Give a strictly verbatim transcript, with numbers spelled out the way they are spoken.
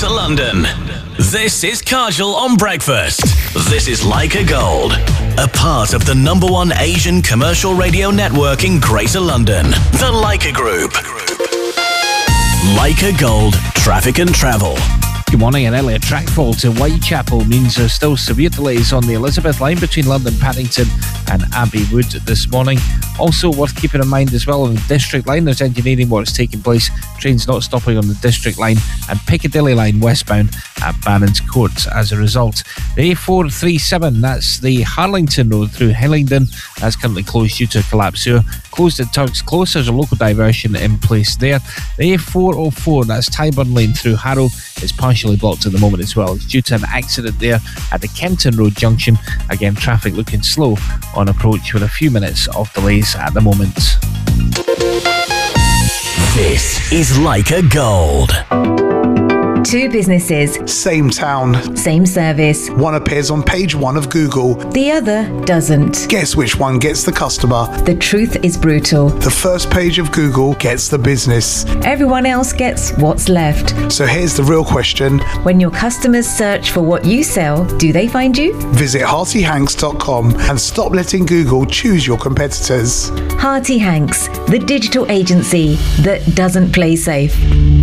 Greater London. This is Kajal on Breakfast. This is Leica Gold, a part of the number one Asian commercial radio network in Greater London, the Leica Group. Leica Gold, traffic and travel. Good morning. An earlier track fall to Whitechapel means there's still severe delays on the Elizabeth line between London Paddington and Abbey Wood this morning. Also worth keeping in mind as well on the District line, there's engineering works taking place. Trains not stopping on the District line and Piccadilly line westbound at Barons Court as a result. The A four thirty-seven, that's the Harlington Road through Hillingdon, that's currently closed due to a collapse there. Closed at Turks Close, there's a local diversion in place there. The A four oh four, that's Tyburn Lane through Harrow, is partially blocked at the moment as well. It's due to an accident there at the Kenton Road junction. Again, traffic looking slow on approach with a few minutes of delays at the moment. This is Leica Gold. Two businesses. Same town. Same service. One appears on page one of Google. The other doesn't. Guess which one gets the customer? The truth is brutal. The first page of Google gets the business. Everyone else gets what's left. So here's the real question. When your customers search for what you sell, do they find you? Visit Hearty Hanks dot com and stop letting Google choose your competitors. Hearty Hanks, the digital agency that doesn't play safe.